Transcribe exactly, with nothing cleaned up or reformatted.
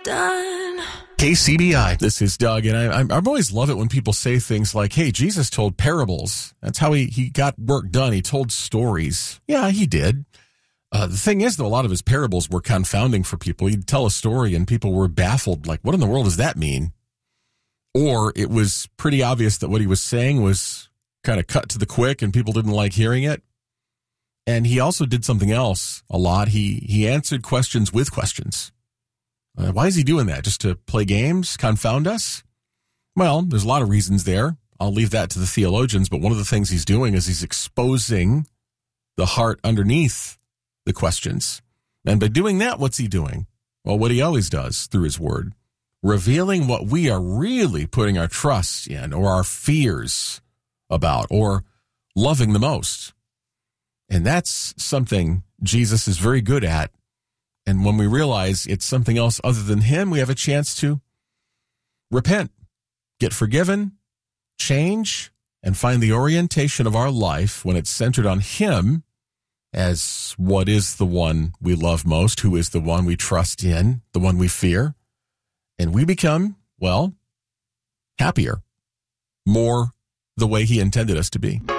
done. K C B I, this is Doug, and I, I, I always love it when people say things like, hey, Jesus told parables. That's how he, he got work done. He told stories. Yeah, he did. Uh, the thing is, though, a lot of his parables were confounding for people. He'd tell a story and people were baffled, like, what in the world does that mean? Or it was pretty obvious that what he was saying was kind of cut to the quick and people didn't like hearing it. And he also did something else a lot. He he answered questions with questions. Uh, why is he doing that? Just to play games, confound us? Well, there's a lot of reasons there. I'll leave that to the theologians, but one of the things he's doing is he's exposing the heart underneath the questions. And by doing that, what's he doing? Well, what he always does through his word, revealing what we are really putting our trust in or our fears about or loving the most. And that's something Jesus is very good at. And when we realize it's something else other than him, we have a chance to repent, get forgiven, change, and find the orientation of our life when it's centered on him as what is the one we love most, who is the one we trust in, the one we fear. And we become, well, happier, more the way he intended us to be.